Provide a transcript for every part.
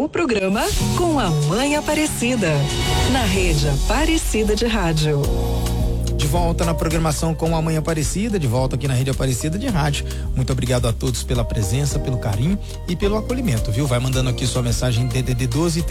o programa Com a Mãe Aparecida, na Rede Aparecida de Rádio. De volta na programação Com a Mãe Aparecida, de volta aqui na Rede Aparecida de Rádio. Muito obrigado a todos pela presença, pelo carinho e pelo acolhimento, viu? Vai mandando aqui sua mensagem DDD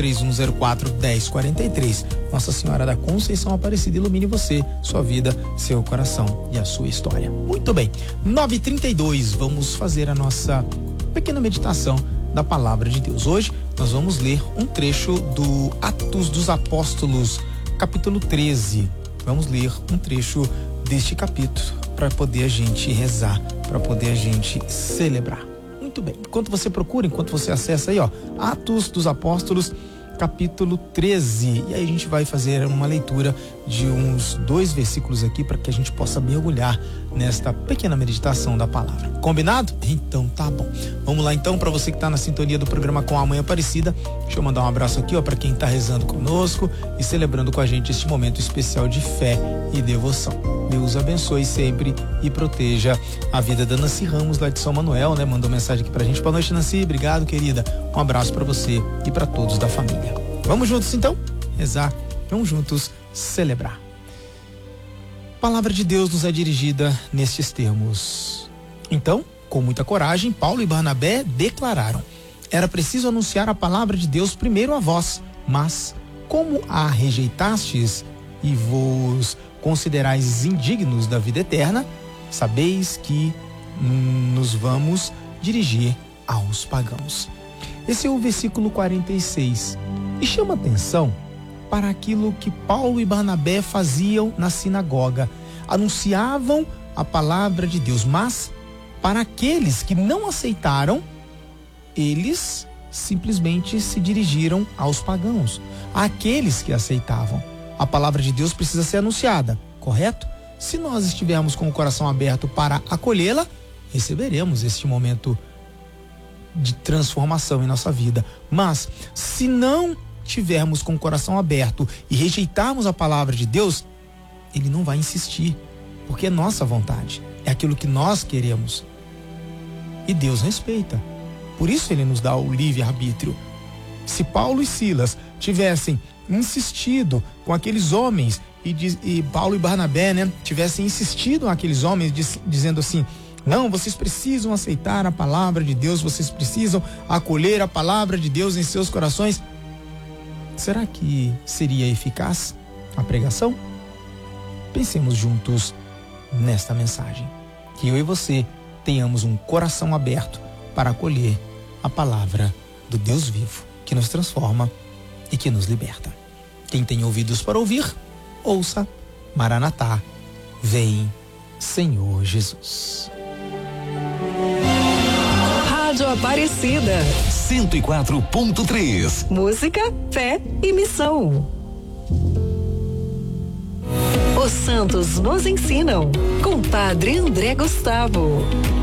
12-3104-1043. Nossa Senhora da Conceição Aparecida ilumine você, sua vida, seu coração e a sua história. Muito bem, 9h32, vamos fazer a nossa pequena meditação da Palavra de Deus. Hoje nós vamos ler um trecho do Atos dos Apóstolos, capítulo 13. Vamos ler um trecho deste capítulo para poder a gente rezar, para poder a gente celebrar. Muito bem, enquanto você procura, enquanto você acessa aí, ó, Atos dos Apóstolos, capítulo 13. E aí a gente vai fazer uma leitura de uns 2 versículos aqui para que a gente possa mergulhar nesta pequena meditação da palavra. Combinado? Então tá bom. Vamos lá então, para você que tá na sintonia do programa Com a Mãe Aparecida. Deixa eu mandar um abraço aqui, ó, para quem tá rezando conosco e celebrando com a gente este momento especial de fé e devoção. Deus abençoe sempre e proteja a vida da Nancy Ramos, lá de São Manuel, né? Mandou mensagem aqui pra gente. Boa noite, Nancy. Obrigado, querida. Um abraço para você e para todos da família. Vamos juntos então rezar, vamos juntos celebrar. A palavra de Deus nos é dirigida nestes termos. Então, com muita coragem, Paulo e Barnabé declararam: era preciso anunciar a palavra de Deus primeiro a vós, mas como a rejeitastes e vos considerais indignos da vida eterna, sabeis que nos vamos dirigir aos pagãos. Esse é o versículo 46 e chama atenção para aquilo que Paulo e Barnabé faziam na sinagoga. Anunciavam a palavra de Deus, mas para aqueles que não aceitaram, eles simplesmente se dirigiram aos pagãos. Aqueles que aceitavam, a palavra de Deus precisa ser anunciada, correto? Se nós estivermos com o coração aberto para acolhê-la, receberemos este momento de transformação em nossa vida. Mas se não tivermos com o coração aberto e rejeitarmos a palavra de Deus, ele não vai insistir, porque é nossa vontade, é aquilo que nós queremos. E Deus respeita. Por isso ele nos dá o livre-arbítrio. Se Paulo e Silas tivessem insistido com aqueles homens e Paulo e Barnabé, né, tivessem insistido naqueles homens dizendo assim: não, vocês precisam aceitar a palavra de Deus, vocês precisam acolher a palavra de Deus em seus corações, será que seria eficaz a pregação? Pensemos juntos nesta mensagem, que eu e você tenhamos um coração aberto para acolher a palavra do Deus vivo, que nos transforma e que nos liberta. Quem tem ouvidos para ouvir, ouça. Maranatá, vem, Senhor Jesus. Rádio Aparecida 104.3. Música, fé e missão. Os santos nos ensinam, com Padre André Gustavo.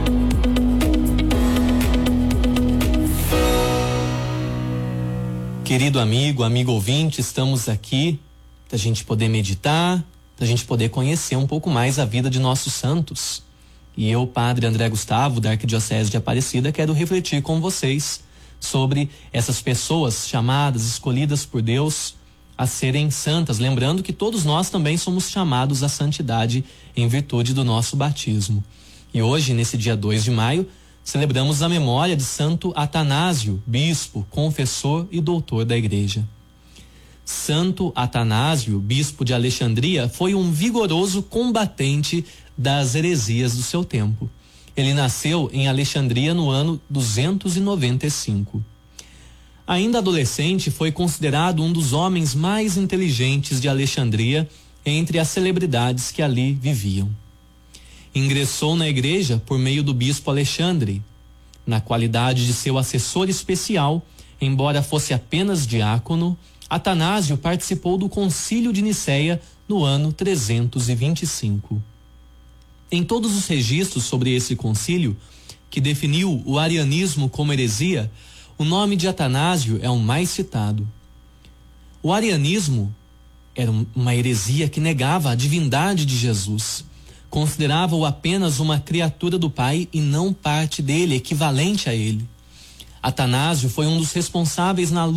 Querido amigo ouvinte, estamos aqui para a gente poder meditar, para a gente poder conhecer um pouco mais a vida de nossos santos. E eu, Padre André Gustavo, da Arquidiocese de Aparecida, quero refletir com vocês sobre essas pessoas chamadas, escolhidas por Deus a serem santas. Lembrando que todos nós também somos chamados à santidade em virtude do nosso batismo. E hoje, nesse dia 2 de maio, celebramos a memória de Santo Atanásio, bispo, confessor e doutor da Igreja. Santo Atanásio, bispo de Alexandria, foi um vigoroso combatente das heresias do seu tempo. Ele nasceu em Alexandria no ano 295. Ainda adolescente, foi considerado um dos homens mais inteligentes de Alexandria entre as celebridades que ali viviam. Ingressou na igreja por meio do bispo Alexandre, na qualidade de seu assessor especial, embora fosse apenas diácono. Atanásio participou do Concílio de Nicéia no ano 325. Em todos os registros sobre esse concílio, que definiu o arianismo como heresia, o nome de Atanásio é o mais citado. O arianismo era uma heresia que negava a divindade de Jesus, considerava-o apenas uma criatura do Pai e não parte dele, equivalente a ele. Atanásio foi um dos responsáveis na